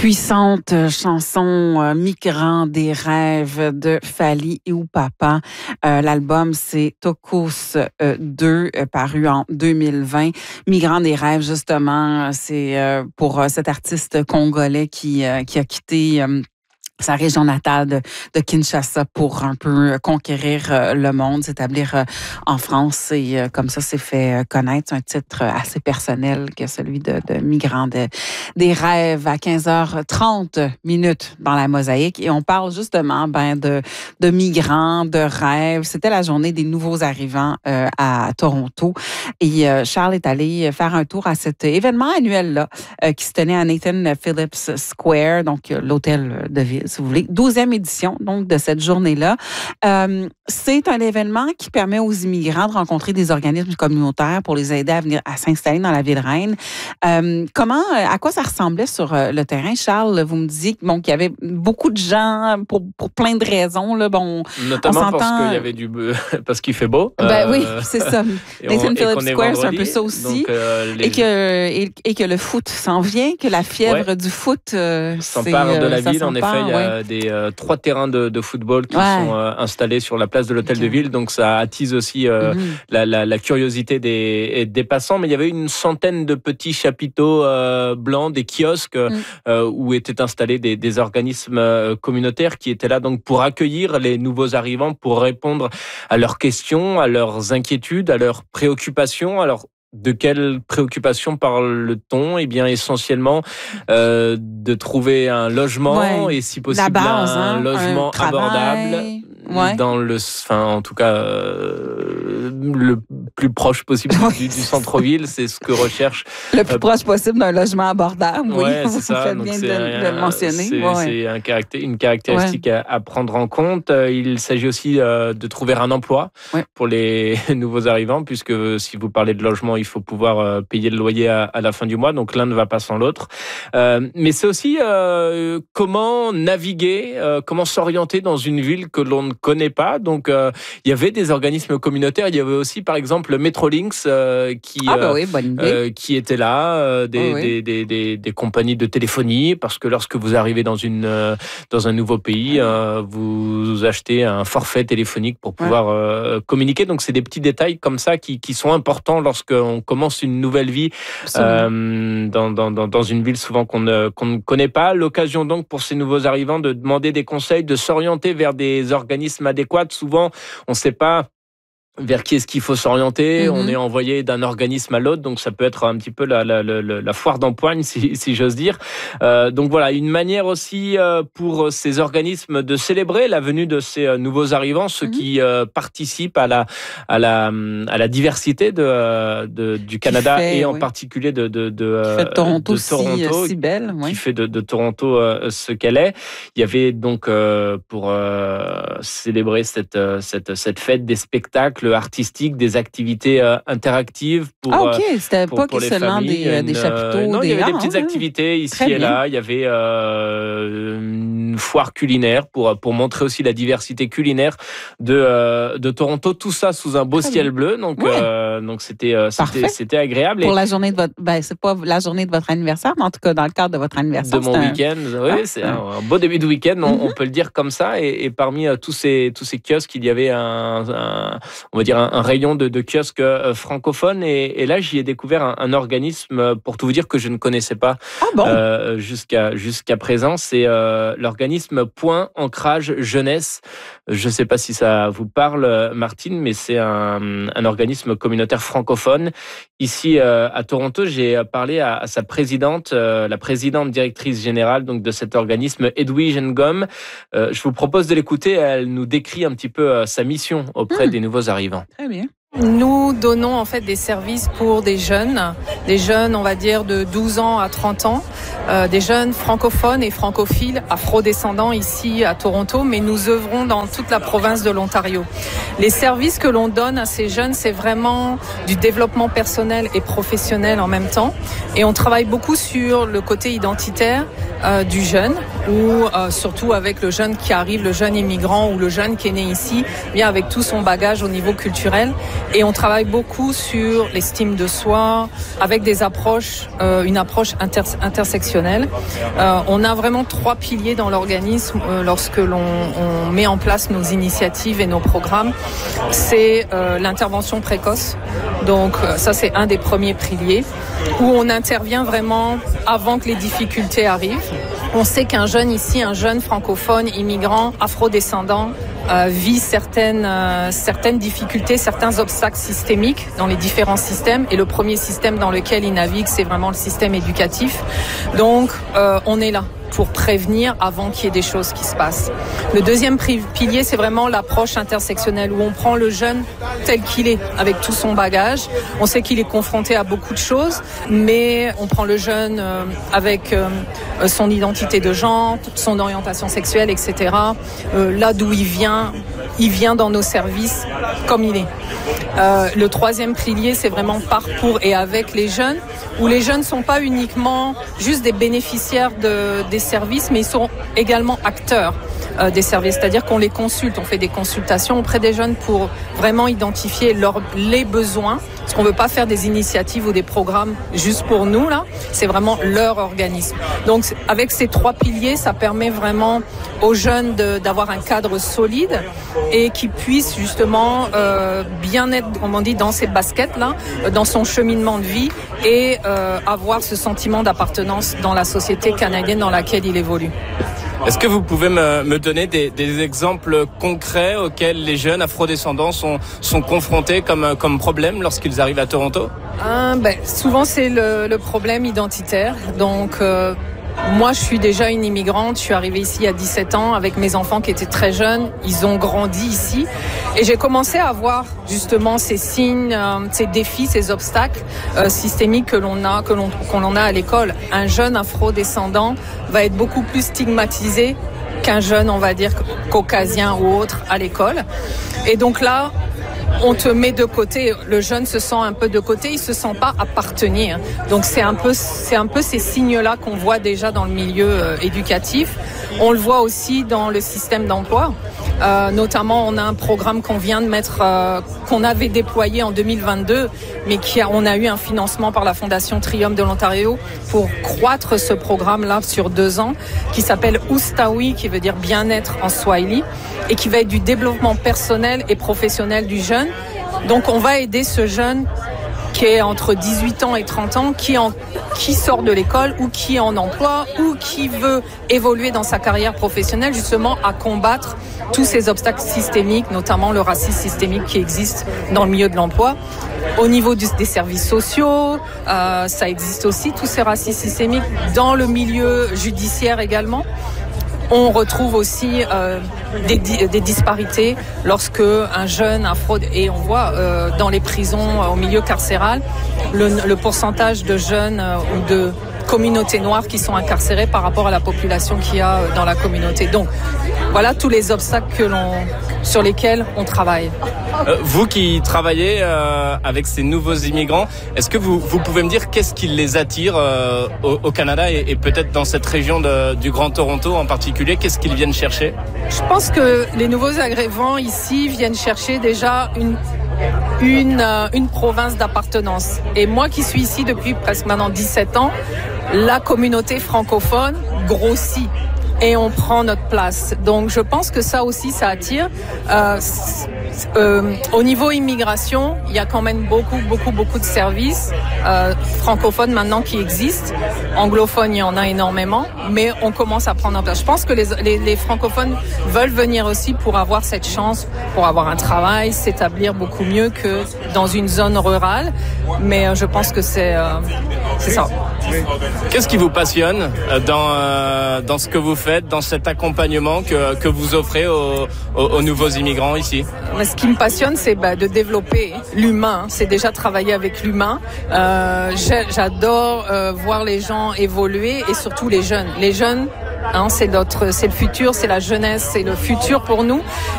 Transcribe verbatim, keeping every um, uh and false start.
Puissante chanson euh, Migrants des rêves de Fally Ipupa. Euh, l'album, c'est Tokos euh, deux, euh, paru en deux mille vingt. Migrants des rêves, justement, c'est euh, pour euh, cet artiste congolais qui, euh, qui a quitté euh, sa région natale de, de Kinshasa pour un peu conquérir euh, le monde, s'établir euh, en France et euh, comme ça s'est fait euh, connaître. C'est un titre assez personnel que celui de, de Migrants de, des rêves à quinze heures trente minutes dans la mosaïque. Et on parle justement ben, de, de migrants, de rêves. C'était la journée des nouveaux arrivants euh, à Toronto. Et euh, Charles est allé faire un tour à cet événement annuel-là euh, qui se tenait à Nathan Phillips Square, donc euh, l'hôtel de ville, si vous voulez. douzième édition, donc, de cette journée-là. Euh, c'est un événement qui permet aux immigrants de rencontrer des organismes communautaires pour les aider à venir à s'installer dans la ville reine. Euh, comment, à quoi ça ressemblait sur le terrain, Charles? Vous me disiez bon, qu'il y avait beaucoup de gens pour, pour plein de raisons. Là, bon, Notamment on parce qu'il y avait du parce qu'il fait beau. Ben euh... oui, c'est ça. Nathan Phillips Square, c'est un peu ça aussi. Donc, euh, les... et, que, et, et que le foot s'en vient, que la fièvre ouais. du foot euh, s'empare de la ville. En effet, il y a ouais. des euh, trois terrains de, de football qui ouais. sont euh, installés sur la place de l'hôtel okay. de ville. Donc ça attise aussi euh, mm-hmm. la, la, la curiosité des, des passants. Mais il y avait une centaine de petits chapiteaux euh, blancs, des kiosques mm. euh, où étaient installés des, des organismes euh, communautaires qui étaient là donc pour accueillir les nouveaux arrivants, pour répondre à leurs questions, à leurs inquiétudes, à leurs préoccupations. Alors de quelles préoccupations parle-t-on ? Eh bien, essentiellement, euh, de trouver un logement ouais. et, si possible, base, un hein, logement un abordable. Ouais. Dans le, enfin, en tout cas, euh, le plus proche possible du, du centre-ville, c'est ce que recherche. Le plus euh, proche possible d'un logement abordable, oui. Ouais, vous ça. faites Donc bien c'est de, un, de le mentionner. C'est, ouais. c'est un caractér- une caractéristique ouais. à, à prendre en compte. Il s'agit aussi euh, de trouver un emploi ouais. pour les nouveaux arrivants, puisque si vous parlez de logement, il faut pouvoir euh, payer le loyer à, à la fin du mois. Donc l'un ne va pas sans l'autre. Euh, mais c'est aussi euh, comment naviguer, euh, comment s'orienter dans une ville que l'on ne connaît pas. Donc, euh, il y avait des organismes communautaires. Il y avait aussi, par exemple, Metrolinx euh, qui, ah bah oui, bonne idée. euh, qui était là, euh, des, oh oui. des, des, des, des compagnies de téléphonie, parce que lorsque vous arrivez dans, une, euh, dans un nouveau pays, euh, vous achetez un forfait téléphonique pour pouvoir ouais. euh, communiquer. Donc, c'est des petits détails comme ça qui, qui sont importants lorsqu'on commence une nouvelle vie euh, dans, dans, dans une ville souvent qu'on ne, qu'on ne connaît pas. L'occasion donc pour ces nouveaux arrivants de demander des conseils, de s'orienter vers des organismes adéquats. Souvent, on ne sait pas vers qui est-ce qu'il faut s'orienter. Mm-hmm. On est envoyé d'un organisme à l'autre, donc ça peut être un petit peu la, la, la, la foire d'empoigne, si, si j'ose dire. Euh, donc voilà, une manière aussi euh, pour ces organismes de célébrer la venue de ces euh, nouveaux arrivants, ceux mm-hmm. qui euh, participent à la, à la, à la diversité de, de, du Canada fait, et en oui. particulier de, de, de, qui fait de Toronto, de Toronto si, si belle. Oui. Qui fait de, de Toronto euh, ce qu'elle est. Il y avait donc euh, pour euh, célébrer cette, cette, cette fête des spectacles artistiques, des activités euh, interactives pour ah ok, c'était pour, pas pour que seulement familles. des, des chapiteaux, euh, non, des il y avait arts, des petites hein, activités ici et là. Il y avait euh, une foire culinaire pour pour montrer aussi la diversité culinaire de euh, de Toronto. Tout ça sous un beau Très ciel bien. bleu. Donc ouais. euh, donc c'était euh, c'était c'était agréable. Pour et la journée de votre ben c'est pas la journée de votre anniversaire, mais en tout cas dans le cadre de votre anniversaire. De mon week-end, un... oui, ah, c'est un, un beau début de week-end. On, mm-hmm. on peut le dire comme ça. Et, et parmi euh, tous ces tous ces kiosques, il y avait un, un on va dire un, un rayon de, de kiosques euh, francophones et, et là j'y ai découvert un, un organisme pour tout vous dire que je ne connaissais pas ah bon euh, jusqu'à jusqu'à présent. C'est euh, l'organisme Point Ancrage Jeunesse. Je ne sais pas si ça vous parle, Martine, mais c'est un, un organisme communautaire francophone. Ici euh, à Toronto, j'ai parlé à, à sa présidente, euh, la présidente directrice générale donc de cet organisme, Edwige Ngom. Euh, je vous propose de l'écouter. Elle nous décrit un petit peu euh, sa mission auprès mmh. des nouveaux arrivants. Très bien. Nous donnons en fait des services pour des jeunes, des jeunes on va dire de douze ans à trente ans, euh, des jeunes francophones et francophiles, afro-descendants ici à Toronto, mais nous œuvrons dans toute la province de l'Ontario. Les services que l'on donne à ces jeunes, c'est vraiment du développement personnel et professionnel en même temps, et on travaille beaucoup sur le côté identitaire euh, du jeune, ou euh, surtout avec le jeune qui arrive, le jeune immigrant ou le jeune qui est né ici, bien avec tout son bagage au niveau culturel. Et on travaille beaucoup sur l'estime de soi, avec des approches, euh, une approche inter- intersectionnelle. Euh, on a vraiment trois piliers dans l'organisme euh, lorsque l'on on met en place nos initiatives et nos programmes. C'est euh, l'intervention précoce. Donc ça, c'est un des premiers piliers où on intervient vraiment avant que les difficultés arrivent. On sait qu'un jeune ici, un jeune francophone, immigrant, afrodescendant, euh, vit certaines, euh, certaines difficultés, certains obstacles systémiques dans les différents systèmes. Et le premier système dans lequel il navigue, c'est vraiment le système éducatif. Donc, euh, on est là pour prévenir avant qu'il y ait des choses qui se passent. Le deuxième pilier, c'est vraiment l'approche intersectionnelle où on prend le jeune tel qu'il est, avec tout son bagage. On sait qu'il est confronté à beaucoup de choses, mais on prend le jeune euh, avec euh, son identité de genre, son orientation sexuelle, et cetera. Euh, là d'où il vient, il vient dans nos services comme il est. Euh, le troisième pilier, c'est vraiment par, pour et avec les jeunes, où les jeunes ne sont pas uniquement juste des bénéficiaires de, des services, mais ils sont également acteurs euh, des services. C'est-à-dire qu'on les consulte, on fait des consultations auprès des jeunes pour vraiment identifier leurs, les besoins. Parce qu'on ne veut pas faire des initiatives ou des programmes juste pour nous, là. C'est vraiment leur organisme. Donc, avec ces trois piliers, ça permet vraiment aux jeunes de, d'avoir un cadre solide et qui puissent justement euh, bien être, comme on dit, dans ses baskets, là, dans son cheminement de vie et euh, avoir ce sentiment d'appartenance dans la société canadienne dans laquelle il évolue. Est-ce que vous pouvez me, me donner des, des exemples concrets auxquels les jeunes afrodescendants sont, sont confrontés comme, comme problème lorsqu'ils arrivent à Toronto ? Ah, ben, souvent, c'est le, le problème identitaire. Donc, euh, moi, je suis déjà une immigrante. Je suis arrivée ici il y a dix-sept ans avec mes enfants qui étaient très jeunes. Ils ont grandi ici. Et j'ai commencé à voir justement ces signes, euh, ces défis, ces obstacles euh, systémiques que l'on a, que l'on, qu'on a à l'école. Un jeune afro-descendant va être beaucoup plus stigmatisé qu'un jeune, on va dire, caucasien ou autre à l'école. Et donc là, on te met de côté, le jeune se sent un peu de côté, il se sent pas appartenir. Donc c'est un peu, c'est un peu ces signes-là qu'on voit déjà dans le milieu euh, éducatif. On le voit aussi dans le système d'emploi. Euh, notamment, on a un programme qu'on vient de mettre, euh, qu'on avait déployé en deux mille vingt-deux, mais qui a, on a eu un financement par la Fondation Triumph de l'Ontario pour croître ce programme-là sur deux ans, qui s'appelle Ustawi, qui veut dire bien-être en Swahili, et qui va être du développement personnel et professionnel du jeune. Donc, on va aider ce jeune qui est entre dix-huit ans et trente ans, qui, en, qui sort de l'école ou qui est en emploi ou qui veut évoluer dans sa carrière professionnelle, justement à combattre tous ces obstacles systémiques, notamment le racisme systémique qui existe dans le milieu de l'emploi. Au niveau du, des services sociaux, euh, ça existe aussi, tous ces racismes systémiques. Dans le milieu judiciaire également, on retrouve aussi euh, des, des disparités lorsque un jeune afro, et on voit euh, dans les prisons, au milieu carcéral, le, le pourcentage de jeunes euh, ou de communautés noires qui sont incarcérées par rapport à la population qu'il y a dans la communauté. Donc, voilà tous les obstacles que l'on, sur lesquels on travaille. Euh, vous qui travaillez euh, avec ces nouveaux immigrants, est-ce que vous, vous pouvez me dire qu'est-ce qui les attire euh, au, au Canada et, et peut-être dans cette région de, du Grand Toronto en particulier, qu'est-ce qu'ils viennent chercher ? Je pense que les nouveaux arrivants ici viennent chercher déjà une Une, euh, une province d'appartenance. Et moi qui suis ici depuis presque maintenant dix-sept ans, la communauté francophone grossit et on prend notre place. Donc je pense que ça aussi, ça attire. Euh, euh, au niveau immigration, il y a quand même beaucoup, beaucoup, beaucoup de services euh, francophones maintenant qui existent. Anglophones, il y en a énormément, mais on commence à prendre en place. Je pense que les, les, les francophones veulent venir aussi pour avoir cette chance, pour avoir un travail, s'établir beaucoup mieux que dans une zone rurale. Mais euh, je pense que c'est, euh, c'est ça. Qu'est-ce qui vous passionne dans, euh, dans ce que vous faites, dans cet accompagnement que, que vous offrez aux, aux, aux nouveaux immigrants ici ? Ce qui me passionne, c'est bah, de développer l'humain. C'est déjà travailler avec l'humain. Euh, j'adore euh, voir les gens évoluer et surtout les jeunes. Les jeunes, hein, c'est notre, c'est le futur, c'est la jeunesse, c'est le futur pour nous.